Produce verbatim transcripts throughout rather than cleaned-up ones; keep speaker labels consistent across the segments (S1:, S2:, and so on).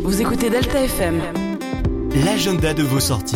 S1: Vous écoutez Delta F M.
S2: L'agenda de vos sorties.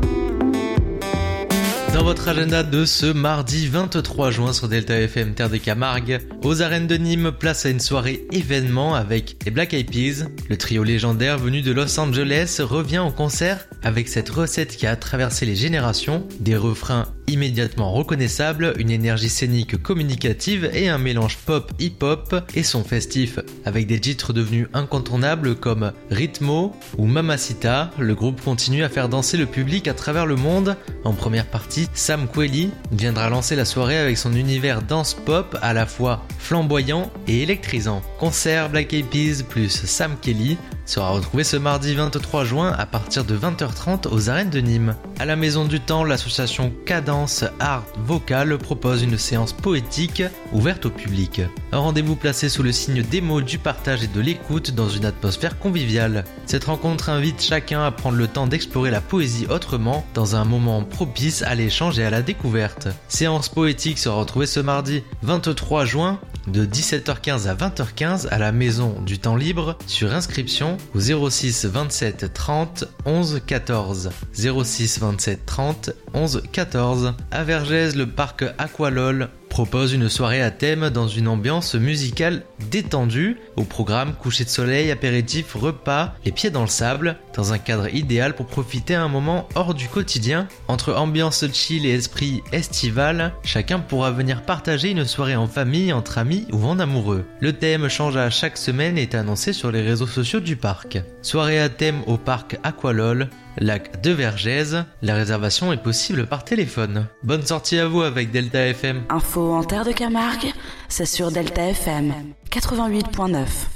S3: Dans votre agenda de ce mardi vingt-trois juin sur Delta F M Terre de Camargue, aux arènes de Nîmes, place à une soirée événement avec les Black Eyed Peas. Le trio légendaire venu de Los Angeles revient en concert avec cette recette qui a traversé les générations, des refrains immédiatement reconnaissables, une énergie scénique communicative et un mélange pop hip-hop et son festif. Avec des titres devenus incontournables comme Ritmo ou Mamacita, le groupe continue à faire danser le public à travers le monde. En première partie, Sam Quayle viendra lancer la soirée avec son univers dance pop à la fois flamboyant et électrisant. Concert Black Eyed Peas plus Sam Quayle sera retrouvé ce mardi vingt-trois juin à partir de vingt heures trente aux arènes de Nîmes. À la Maison du Temps, l'association Cadence Art Vocal propose une séance poétique ouverte au public. Un rendez-vous placé sous le signe des mots, du partage et de l'écoute dans une atmosphère conviviale. Cette rencontre invite chacun à prendre le temps d'explorer la poésie autrement dans un moment propice à l'échange et à la découverte. Séance poétique sera retrouvée ce mardi vingt-trois juin de dix-sept heures quinze à vingt heures quinze à la Maison du Temps Libre sur inscription au zéro six vingt-sept trente onze quatorze. zéro six vingt-sept trente onze quatorze. À Vergès, le parc Aqualol propose une soirée à thème dans une ambiance musicale détendue. Au programme, coucher de soleil, apéritif, repas, les pieds dans le sable, dans un cadre idéal pour profiter à un moment hors du quotidien. Entre ambiance chill et esprit estival, chacun pourra venir partager une soirée en famille, entre amis ou en amoureux. Le thème change à chaque semaine et est annoncé sur les réseaux sociaux du parc. Soirée à thème au parc Aqualol, lac de Vergès. La réservation est possible par téléphone. Bonne sortie à vous avec Delta F M.
S1: Info en Terre de Camargue, c'est sur Delta F M quatre-vingt-huit point neuf.